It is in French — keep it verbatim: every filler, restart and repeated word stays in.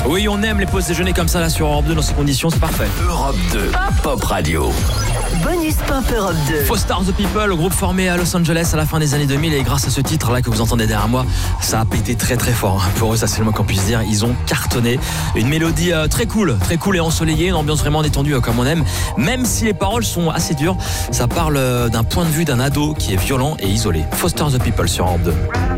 Oui, on aime les pauses déjeuner comme ça là sur Europe deux dans ces conditions, c'est parfait. Europe deux, Pop Radio. Bonus Pop Europe deux. Foster the People, groupe formé à Los Angeles à la fin des années deux mille, et grâce à ce titre là que vous entendez derrière moi, ça a pété très très fort. Pour eux, ça c'est le moins qu'on puisse dire. Ils ont cartonné. Une mélodie euh, très cool, très cool et ensoleillée, une ambiance vraiment détendue euh, comme on aime. Même si les paroles sont assez dures, ça parle euh, d'un point de vue d'un ado qui est violent et isolé. Foster the People sur Europe deux.